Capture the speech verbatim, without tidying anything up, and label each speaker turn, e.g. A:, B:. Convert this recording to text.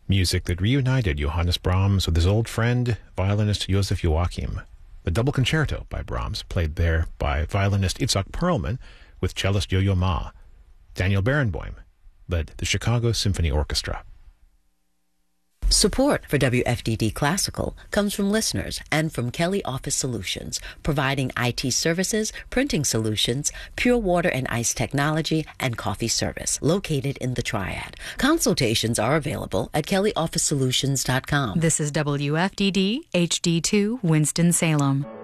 A: Music that reunited Johannes Brahms with his old friend, violinist Joseph Joachim. The Double Concerto by Brahms, played there by violinist Itzhak Perlman with cellist Yo-Yo Ma. Daniel Barenboim led the Chicago Symphony Orchestra.
B: Support for W F D D Classical comes from listeners and from Kelly Office Solutions, providing I T services, printing solutions, pure water and ice technology, and coffee service, located in the Triad. Consultations are available at kelly office solutions dot com.
C: This is W F D D H D two Winston-Salem.